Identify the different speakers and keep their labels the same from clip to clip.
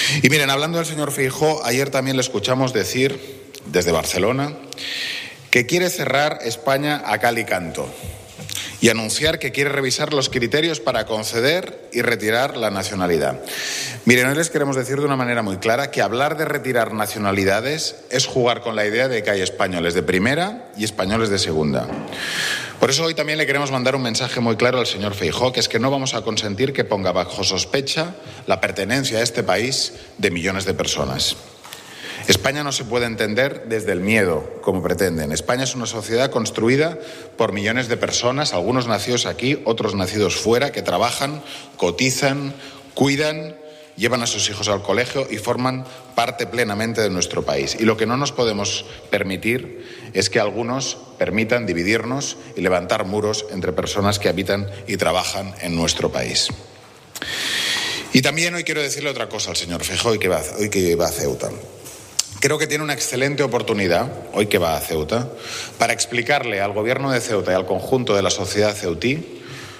Speaker 1: Y miren, hablando del señor Feijóo, ayer también le escuchamos decir desde Barcelona que quiere cerrar España a cal y canto y anunciar que quiere revisar los criterios para conceder y retirar la nacionalidad. Miren, hoy les queremos decir de una manera muy clara que hablar de retirar nacionalidades es jugar con la idea de que hay españoles de primera y españoles de segunda. Por eso hoy también le queremos mandar un mensaje muy claro al señor Feijóo, que es que no vamos a consentir que ponga bajo sospecha la pertenencia a este país de millones de personas. España no se puede entender desde el miedo, como pretenden. España es una sociedad construida por millones de personas, algunos nacidos aquí, otros nacidos fuera, que trabajan, cotizan, cuidan, llevan a sus hijos al colegio y forman parte plenamente de nuestro país. Y lo que no nos podemos permitir es que algunos permitan dividirnos y levantar muros entre personas que habitan y trabajan en nuestro país. Y también hoy quiero decirle otra cosa al señor Feijóo, hoy que va a Ceuta. Creo que tiene una excelente oportunidad, hoy que va a Ceuta, para explicarle al Gobierno de Ceuta y al conjunto de la sociedad ceutí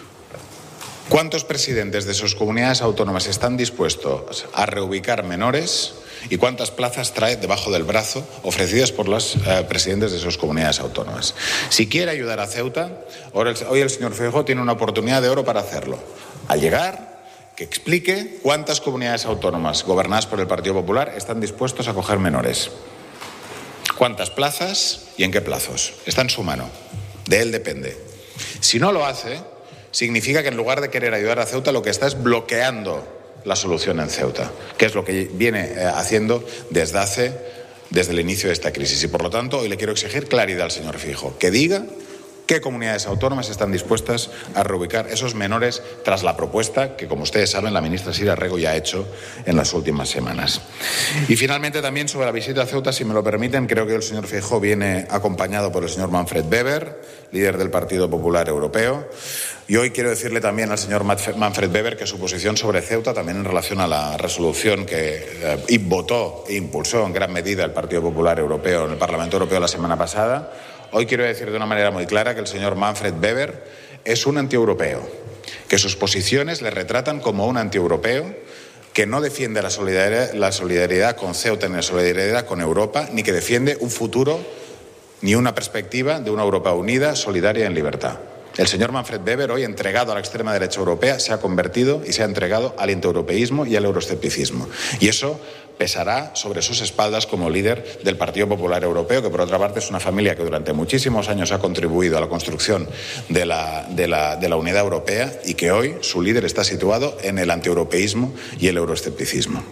Speaker 1: cuántos presidentes de sus comunidades autónomas están dispuestos a reubicar menores y cuántas plazas trae debajo del brazo ofrecidas por los presidentes de sus comunidades autónomas. Si quiere ayudar a Ceuta, hoy el señor Feijóo tiene una oportunidad de oro para hacerlo. Al llegar, que explique cuántas comunidades autónomas gobernadas por el Partido Popular están dispuestos a acoger menores. Cuántas plazas y en qué plazos. Está en su mano. De él depende. Si no lo hace, significa que en lugar de querer ayudar a Ceuta, lo que está es bloqueando la solución en Ceuta, que es lo que viene haciendo desde el inicio de esta crisis. Y por lo tanto, hoy le quiero exigir claridad al señor Feijóo, que diga qué comunidades autónomas están dispuestas a reubicar esos menores tras la propuesta que, como ustedes saben, la ministra Sira Rego ya ha hecho en las últimas semanas. Y finalmente también sobre la visita a Ceuta, si me lo permiten, creo que el señor Feijóo viene acompañado por el señor Manfred Weber, líder del Partido Popular Europeo. Y hoy quiero decirle también al señor Manfred Weber que su posición sobre Ceuta, también en relación a la resolución que votó e impulsó en gran medida el Partido Popular Europeo en el Parlamento Europeo la semana pasada. Hoy quiero decir de una manera muy clara que el señor Manfred Weber es un antieuropeo, que sus posiciones le retratan como un antieuropeo, que no defiende la solidaridad con Ceuta ni la solidaridad con Europa, ni que defiende un futuro ni una perspectiva de una Europa unida, solidaria y en libertad. El señor Manfred Weber, hoy entregado a la extrema derecha europea, se ha convertido y se ha entregado al antieuropeísmo y al euroescepticismo. Y eso pesará sobre sus espaldas como líder del Partido Popular Europeo, que por otra parte es una familia que durante muchísimos años ha contribuido a la construcción de la unidad europea y que hoy su líder está situado en el antieuropeísmo y el euroescepticismo.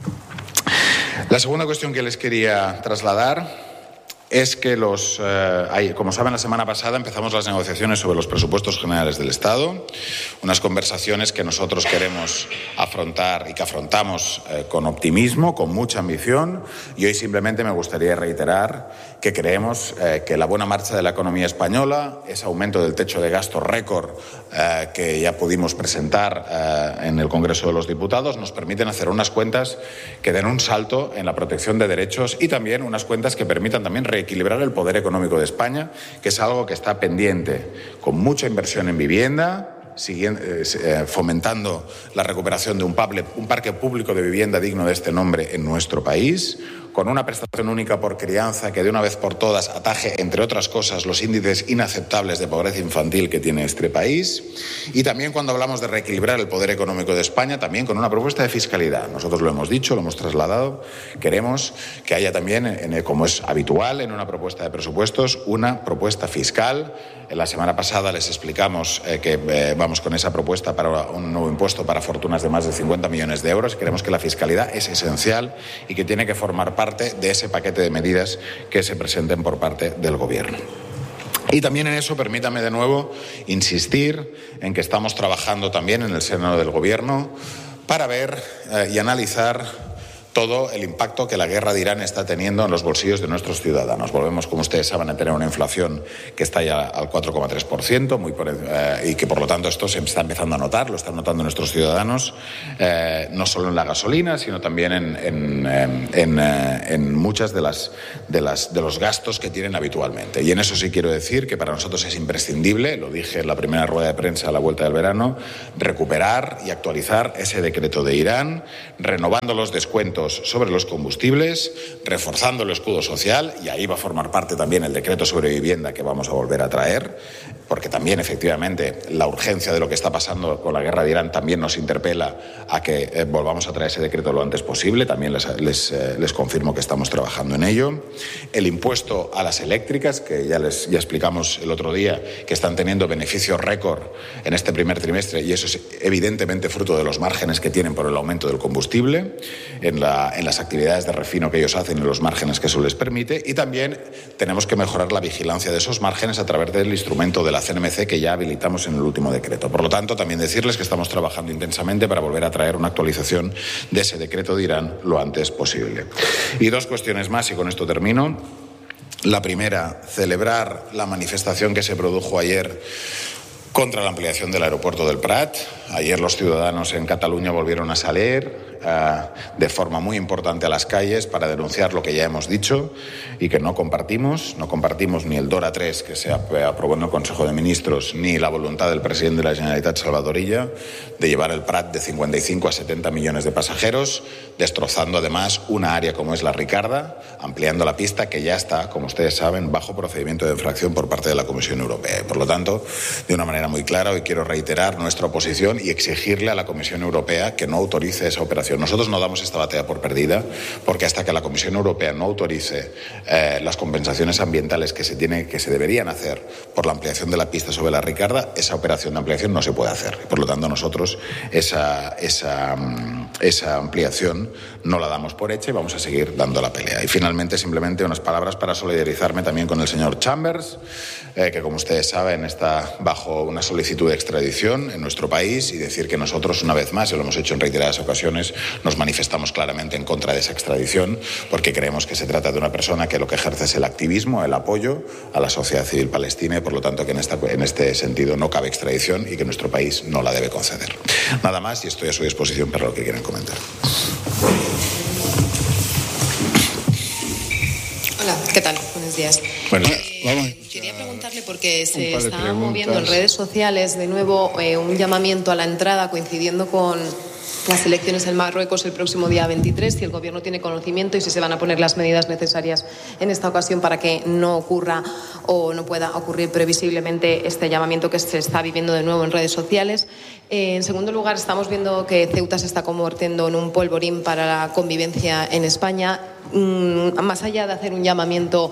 Speaker 1: La segunda cuestión que les quería trasladar es que como saben, la semana pasada empezamos las negociaciones sobre los presupuestos generales del Estado, unas conversaciones que nosotros queremos afrontar y que afrontamos con optimismo, con mucha ambición, y hoy simplemente me gustaría reiterar que creemos que la buena marcha de la economía española, ese aumento del techo de gasto récord que ya pudimos presentar en el Congreso de los Diputados, nos permiten hacer unas cuentas que den un salto en la protección de derechos y también unas cuentas que permitan también reequilibrar el poder económico de España, que es algo que está pendiente, con mucha inversión en vivienda, fomentando la recuperación de un parque público de vivienda digno de este nombre en nuestro país, con una prestación única por crianza que de una vez por todas ataje, entre otras cosas, los índices inaceptables de pobreza infantil que tiene este país, y también cuando hablamos de reequilibrar el poder económico de España, también con una propuesta de fiscalidad. Nosotros lo hemos dicho, lo hemos trasladado, queremos que haya también, como es habitual en una propuesta de presupuestos, una propuesta fiscal. La semana pasada les explicamos que vamos con esa propuesta para un nuevo impuesto para fortunas de más de 50 millones de euros. Creemos que la fiscalidad es esencial y que tiene que formar parte de ese paquete de medidas que se presenten por parte del Gobierno. Y también en eso, permítame de nuevo insistir en que estamos trabajando también en el seno del Gobierno para ver y analizar todo el impacto que la guerra de Irán está teniendo en los bolsillos de nuestros ciudadanos. Volvemos, como ustedes saben, a tener una inflación que está ya al 4,3%, y que, por lo tanto, esto se está empezando a notar, lo están notando nuestros ciudadanos, no solo en la gasolina, sino también en muchas de los gastos que tienen habitualmente. Y en eso sí quiero decir que para nosotros es imprescindible, lo dije en la primera rueda de prensa a la vuelta del verano, recuperar y actualizar ese decreto de Irán, renovando los descuentos sobre los combustibles, reforzando el escudo social, y ahí va a formar parte también el decreto sobre vivienda que vamos a volver a traer, porque también, efectivamente, la urgencia de lo que está pasando con la guerra de Irán también nos interpela a que volvamos a traer ese decreto lo antes posible. También les confirmo que estamos trabajando en ello. El impuesto a las eléctricas, que ya explicamos el otro día, que están teniendo beneficios récord en este primer trimestre, y eso es evidentemente fruto de los márgenes que tienen por el aumento del combustible, en las actividades de refino que ellos hacen y los márgenes que eso les permite. Y también tenemos que mejorar la vigilancia de esos márgenes a través del instrumento de la CNMC que ya habilitamos en el último decreto. Por lo tanto, también decirles que estamos trabajando intensamente para volver a traer una actualización de ese decreto de Irán lo antes posible. Y dos cuestiones más, y con esto termino. La primera, celebrar la manifestación que se produjo ayer contra la ampliación del aeropuerto del Prat. Ayer los ciudadanos en Cataluña volvieron a salir de forma muy importante a las calles para denunciar lo que ya hemos dicho y que no compartimos. No compartimos ni el DORA 3 que se aprobó en el Consejo de Ministros, ni la voluntad del presidente de la Generalitat, Salvador Illa, de llevar el Prat de 55 a 70 millones de pasajeros, destrozando además una área como es la Ricarda, ampliando la pista que ya está, como ustedes saben, bajo procedimiento de infracción por parte de la Comisión Europea. Y por lo tanto, de una manera muy clara, hoy quiero reiterar nuestra oposición y exigirle a la Comisión Europea que no autorice esa operación. Nosotros no damos esta batalla por perdida, porque hasta que la Comisión Europea no autorice las compensaciones ambientales que se deberían hacer por la ampliación de la pista sobre la Ricarda, esa operación de ampliación no se puede hacer. Por lo tanto, nosotros esa ampliación no la damos por hecha y vamos a seguir dando la pelea. Y finalmente, simplemente unas palabras para solidarizarme también con el señor Chambers, que, como ustedes saben, está bajo una solicitud de extradición en nuestro país, y decir que nosotros, una vez más, y lo hemos hecho en reiteradas ocasiones, nos manifestamos claramente en contra de esa extradición, porque creemos que se trata de una persona que lo que ejerce es el activismo, el apoyo a la sociedad civil palestina, y por lo tanto que en este sentido no cabe extradición y que nuestro país no la debe conceder. Nada más, y estoy a su disposición para lo que quieran comentar.
Speaker 2: Hola, ¿qué tal? Buenos días.
Speaker 1: Bueno,
Speaker 2: quería preguntarle, porque se está moviendo en redes sociales de nuevo un llamamiento a la entrada coincidiendo con las elecciones en Marruecos el próximo día 23, si el Gobierno tiene conocimiento y si se van a poner las medidas necesarias en esta ocasión para que no ocurra o no pueda ocurrir previsiblemente este llamamiento que se está viviendo de nuevo en redes sociales. En segundo lugar, estamos viendo que Ceuta se está convirtiendo en un polvorín para la convivencia en España. Más allá de hacer un llamamiento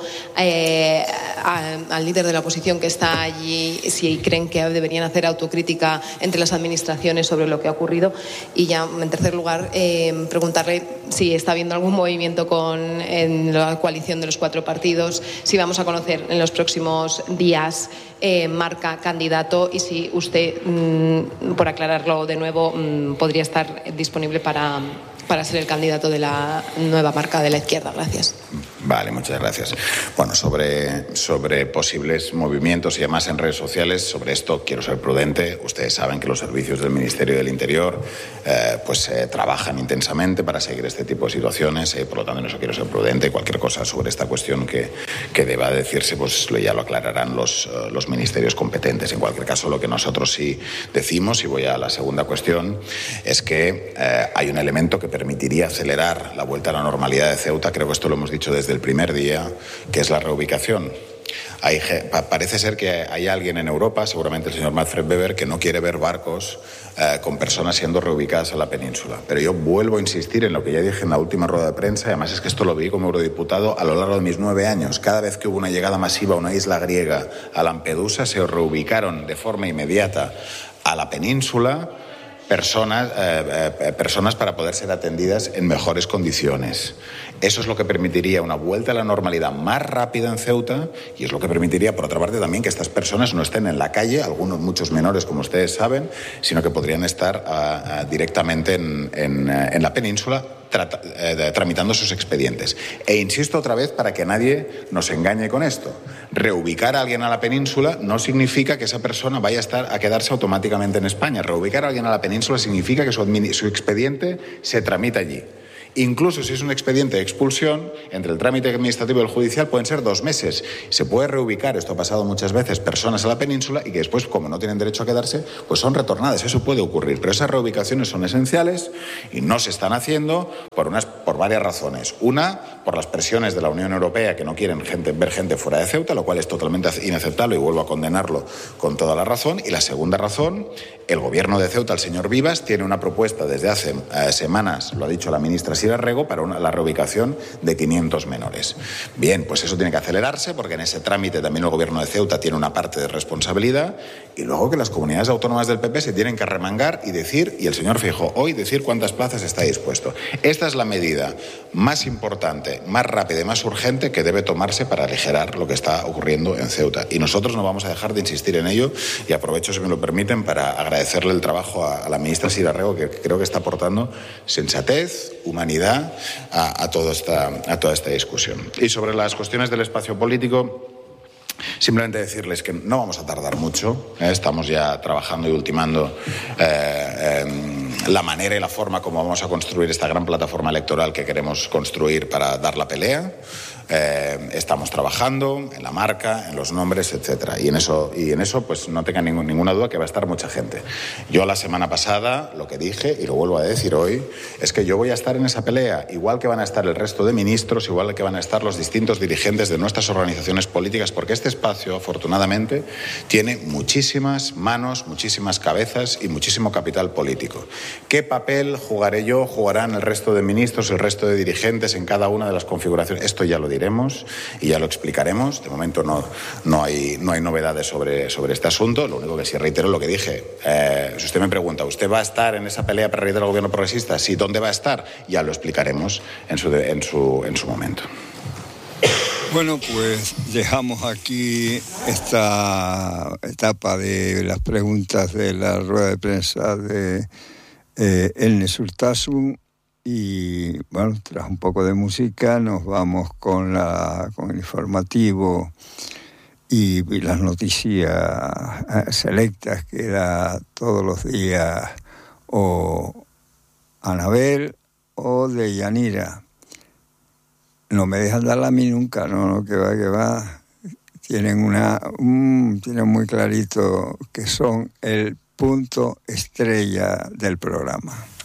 Speaker 2: al líder de la oposición que está allí, si creen que deberían hacer autocrítica entre las administraciones sobre lo que ha ocurrido. Y ya, en tercer lugar, preguntarle si está habiendo algún movimiento en la coalición de los 4 partidos, si vamos a conocer en los próximos días marca, candidato, y si usted, por aclararlo de nuevo, podría estar disponible para ser el candidato de la nueva marca de la izquierda. Gracias.
Speaker 1: Vale, muchas gracias. Bueno, sobre posibles movimientos y además en redes sociales, sobre esto quiero ser prudente. Ustedes saben que los servicios del Ministerio del Interior trabajan intensamente para seguir este tipo de situaciones, por lo tanto en eso quiero ser prudente. Cualquier cosa sobre esta cuestión que deba decirse, pues ya lo aclararán los ministerios competentes. En cualquier caso, lo que nosotros sí decimos, y voy a la segunda cuestión, es que hay un elemento que permitiría acelerar la vuelta a la normalidad de Ceuta. Creo que esto lo hemos dicho desde el primer día, que es la reubicación. Parece ser que hay alguien en Europa, seguramente el señor Manfred Weber, que no quiere ver barcos con personas siendo reubicadas a la península. Pero yo vuelvo a insistir en lo que ya dije en la última rueda de prensa, y además es que esto lo vi como eurodiputado a lo largo de mis 9 años. Cada vez que hubo una llegada masiva a una isla griega, a Lampedusa, se reubicaron de forma inmediata a la península personas para poder ser atendidas en mejores condiciones. Eso es lo que permitiría una vuelta a la normalidad más rápida en Ceuta, y es lo que permitiría, por otra parte, también que estas personas no estén en la calle, muchos menores, como ustedes saben, sino que podrían estar directamente en la península, tramitando sus expedientes. E insisto otra vez para que nadie nos engañe con esto. Reubicar a alguien a la península no significa que esa persona vaya a quedarse automáticamente en España. Reubicar a alguien a la península significa que su expediente se tramita allí. Incluso si es un expediente de expulsión, entre el trámite administrativo y el judicial pueden ser 2 meses. Se puede reubicar, esto ha pasado muchas veces, personas a la península y que después, como no tienen derecho a quedarse, pues son retornadas. Eso puede ocurrir. Pero esas reubicaciones son esenciales y no se están haciendo por varias razones. Una, por las presiones de la Unión Europea, que no quieren ver gente fuera de Ceuta, lo cual es totalmente inaceptable y vuelvo a condenarlo con toda la razón. Y la segunda razón, el gobierno de Ceuta, el señor Vivas, tiene una propuesta desde hace semanas, lo ha dicho la ministra Sira Rego, para la reubicación de 500 menores. Bien, pues eso tiene que acelerarse porque en ese trámite también el gobierno de Ceuta tiene una parte de responsabilidad y luego que las comunidades autónomas del PP se tienen que arremangar y decir, y el señor Feijóo hoy decir cuántas plazas está dispuesto. Esta es la medida más importante, más rápida y más urgente que debe tomarse para aligerar lo que está ocurriendo en Ceuta. Y nosotros no vamos a dejar de insistir en ello y aprovecho, si me lo permiten, para agradecerle el trabajo a la ministra Sira Rego, que creo que está aportando sensatez, humanidad a toda esta discusión. Y sobre las cuestiones del espacio político, simplemente decirles que no vamos a tardar mucho. Estamos ya trabajando y ultimando la manera y la forma como vamos a construir esta gran plataforma electoral que queremos construir para dar la pelea. Estamos trabajando en la marca, en los nombres, etcétera. Y en eso pues no tengan ninguna duda que va a estar mucha gente. Yo la semana pasada lo que dije, y lo vuelvo a decir hoy, es que yo voy a estar en esa pelea, igual que van a estar el resto de ministros, igual que van a estar los distintos dirigentes de nuestras organizaciones políticas, porque este espacio, afortunadamente, tiene muchísimas manos, muchísimas cabezas y muchísimo capital político. ¿Qué papel jugaré yo, jugarán el resto de ministros, el resto de dirigentes en cada una de las configuraciones? Esto ya lo diremos y ya lo explicaremos. De momento no hay novedades sobre este asunto. Lo único que sí reitero lo que dije. Si usted me pregunta, ¿usted va a estar en esa pelea para reeditar al gobierno progresista? Sí, ¿dónde va a estar? Ya lo explicaremos en su momento.
Speaker 3: Bueno, pues dejamos aquí esta etapa de las preguntas de la rueda de prensa de Elnes Urtasun. Y bueno, tras un poco de música nos vamos con el informativo y las noticias selectas que da todos los días o Anabel o de Yanira. No me dejan darla a mí nunca, no, que va. Tienen tienen muy clarito que son el punto estrella del programa.